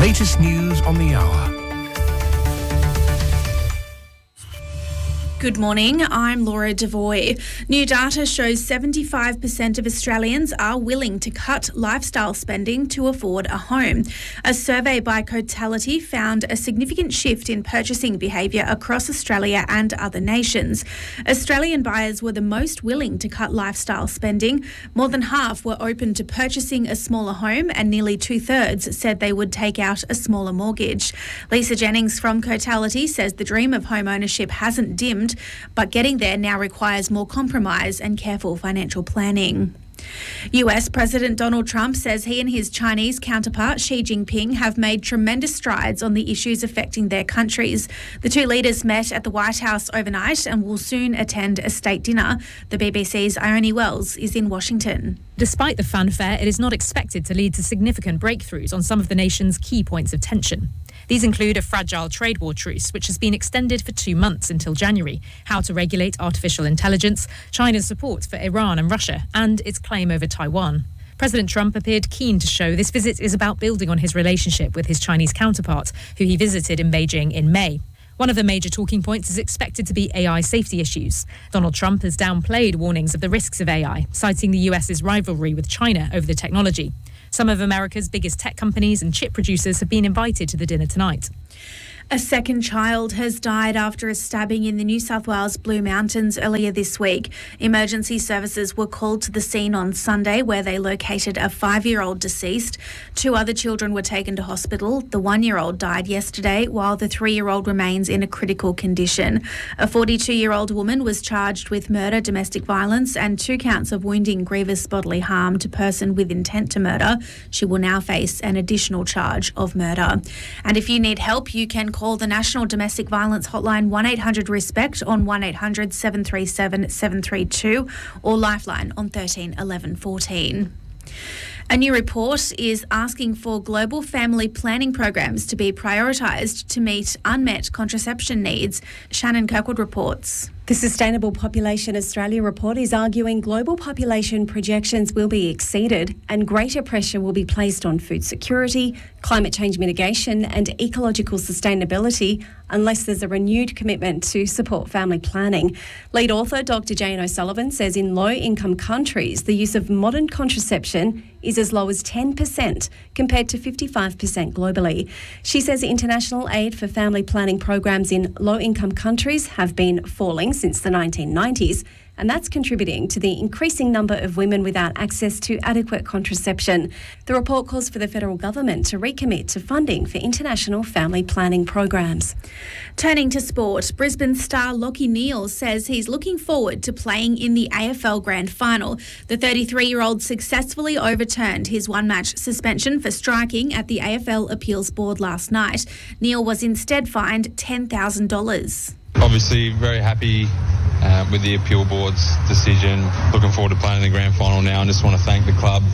Latest news on the hour. Good morning, I'm Laura Devoy. New data shows 75% of Australians are willing to cut lifestyle spending to afford a home. A survey by Cotality found a significant shift in purchasing behaviour across Australia and other nations. Australian buyers were the most willing to cut lifestyle spending. More than half were open to purchasing a smaller home, and nearly 2/3 said they would take out a smaller mortgage. Lisa Jennings from Cotality says the dream of home ownership hasn't dimmed, but getting there now requires more compromise and careful financial planning. US President Donald Trump says he and his Chinese counterpart Xi Jinping have made tremendous strides on the issues affecting their countries. The two leaders met at the White House overnight and will soon attend a state dinner. The BBC's Ione Wells is in Washington. Despite the fanfare, it is not expected to lead to significant breakthroughs on some of the nation's key points of tension. These include a fragile trade war truce, which has been extended for 2 months until January, how to regulate artificial intelligence, China's support for Iran and Russia, and its claim over Taiwan. President Trump appeared keen to show this visit is about building on his relationship with his Chinese counterpart, who he visited in Beijing in May. One of the major talking points is expected to be AI safety issues. Donald Trump has downplayed warnings of the risks of AI, citing the US's rivalry with China over the technology. Some of America's biggest tech companies and chip producers have been invited to the dinner tonight. A second child has died after a stabbing in the New South Wales Blue Mountains earlier this week. Emergency services were called to the scene on Sunday, where they located a 5-year-old deceased. 2 other children were taken to hospital. The 1-year-old died yesterday, while the 3-year-old remains in a critical condition. A 42-year-old woman was charged with murder, domestic violence, and 2 counts of wounding grievous bodily harm to person with intent to murder. She will now face an additional charge of murder. And if you need help, you can call the National Domestic Violence Hotline 1800-RESPECT on 1800 737 732 or Lifeline on 13 11 14. A new report is asking for global family planning programs to be prioritised to meet unmet contraception needs. Shannon Kirkwood reports. The Sustainable Population Australia report is arguing global population projections will be exceeded and greater pressure will be placed on food security, climate change mitigation and ecological sustainability unless there's a renewed commitment to support family planning. Lead author Dr. Jane O'Sullivan says in low-income countries, the use of modern contraception is as low as 10% compared to 55% globally. She says international aid for family planning programs in low-income countries have been falling since the 1990s, and that's contributing to the increasing number of women without access to adequate contraception. The report calls for the federal government to recommit to funding for international family planning programs. Turning to sport, Brisbane star Lachie Neale says he's looking forward to playing in the AFL Grand Final. The 33-year-old successfully overturned his 1-match suspension for striking at the AFL Appeals Board last night. Neale was instead fined $10,000. Obviously very happy with the appeal board's decision. Looking forward to playing in the grand final now, and just want to thank the club,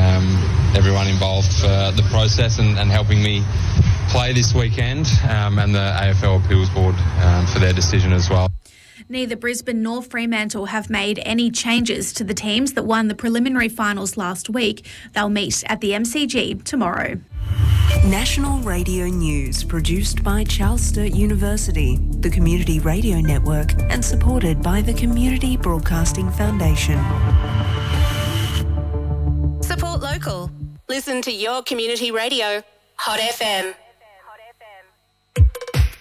everyone involved for the process and helping me play this weekend, and the AFL appeals board for their decision as well. Neither Brisbane nor Fremantle have made any changes to the teams that won the preliminary finals last week. They'll meet at the MCG tomorrow. National Radio News, produced by Charles Sturt University, the Community Radio Network, and supported by the Community Broadcasting Foundation. Support local. Listen to your community radio. Hot FM.